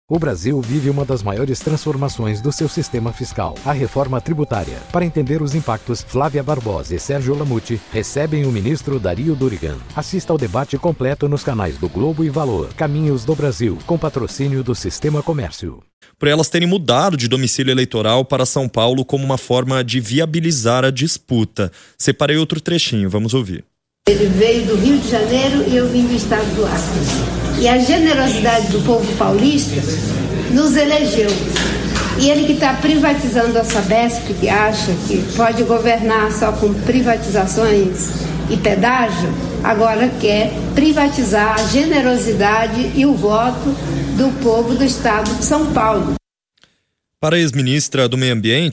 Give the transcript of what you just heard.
O Brasil vive uma das maiores transformações do seu sistema fiscal, a reforma tributária. Para entender os impactos, Flávia Barbosa e Sérgio Lamucci recebem o ministro Dario Durigan. Assista ao debate completo nos canais do Globo e Valor. Caminhos do Brasil, com patrocínio do Sistema Comércio. Por elas terem mudado de domicílio eleitoral para São Paulo como uma forma de viabilizar a disputa. Separei outro trechinho, vamos ouvir. Ele veio do Rio de Janeiro e eu vim do estado do Acre. E a generosidade do povo paulista nos elegeu. E ele que está privatizando a Sabesp, que acha que pode governar só com privatizações e pedágio, agora quer privatizar a generosidade e o voto do povo do estado de São Paulo. Para a ex-ministra do Meio Ambiente,